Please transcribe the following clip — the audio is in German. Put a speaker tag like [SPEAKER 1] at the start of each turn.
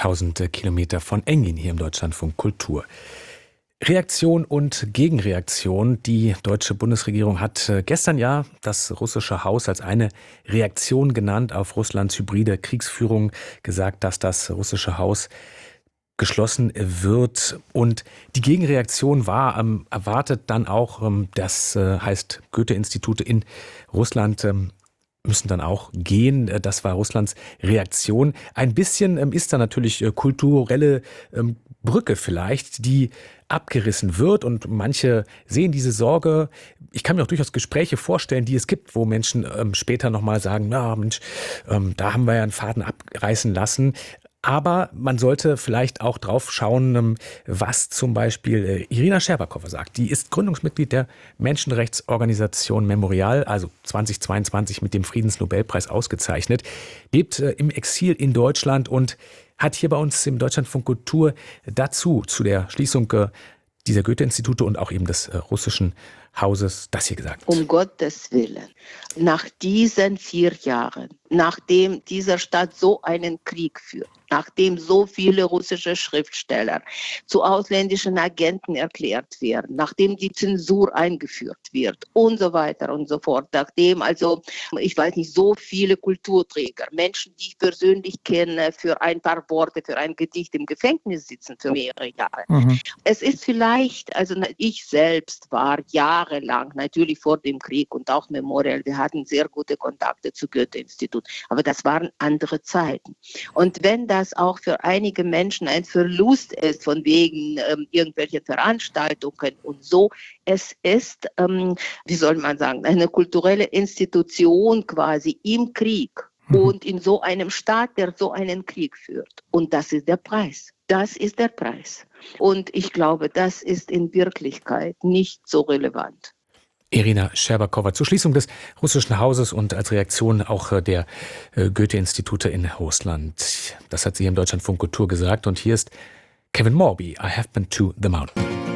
[SPEAKER 1] 1000 Kilometer von Engin hier im Deutschlandfunk Kultur. Reaktion und Gegenreaktion. Die deutsche Bundesregierung hat gestern ja das russische Haus als eine Reaktion genannt auf Russlands hybride Kriegsführung, gesagt, dass das russische Haus geschlossen wird. Und die Gegenreaktion war erwartet dann auch, das heißt Goethe-Institute in Russland müssen dann auch gehen. Das war Russlands Reaktion. Ein bisschen ist da natürlich kulturelle Brücke vielleicht, die abgerissen wird, und manche sehen diese Sorge. Ich kann mir auch durchaus Gespräche vorstellen, die es gibt, wo Menschen später nochmal sagen, na Mensch, da haben wir ja einen Faden abreißen lassen. Aber man sollte vielleicht auch drauf schauen, was zum Beispiel Irina Scherbakowa sagt. Die ist Gründungsmitglied der Menschenrechtsorganisation Memorial, also 2022 mit dem Friedensnobelpreis ausgezeichnet, lebt im Exil in Deutschland und hat hier bei uns im Deutschlandfunk Kultur dazu, zu der Schließung dieser Goethe-Institute und auch eben des russischen Hauses, das hier gesagt.
[SPEAKER 2] Um Gottes Willen, nach diesen 4 Jahren, nachdem dieser Staat so einen Krieg führt, nachdem so viele russische Schriftsteller zu ausländischen Agenten erklärt werden, nachdem die Zensur eingeführt wird und so weiter und so fort, nachdem ich weiß nicht, so viele Kulturträger, Menschen, die ich persönlich kenne, für ein paar Worte, für ein Gedicht im Gefängnis sitzen für mehrere Jahre. Es ist vielleicht, ich selbst war jahrelang, natürlich vor dem Krieg und auch Memorial, wir hatten sehr gute Kontakte zu Goethe-Institut, aber das waren andere Zeiten. Und wenn das auch für einige Menschen ein Verlust ist, von wegen irgendwelchen Veranstaltungen und so, es ist, wie soll man sagen, eine kulturelle Institution quasi im Krieg und in so einem Staat, der so einen Krieg führt. Und das ist der Preis. Das ist der Preis. Und ich glaube, das ist in Wirklichkeit nicht so relevant.
[SPEAKER 1] Irina Scherbakowa zur Schließung des russischen Hauses und als Reaktion auch der Goethe-Institute in Russland. Das hat sie im Deutschlandfunk Kultur gesagt. Und hier ist Kevin Morby, I Have Been to the Mountain.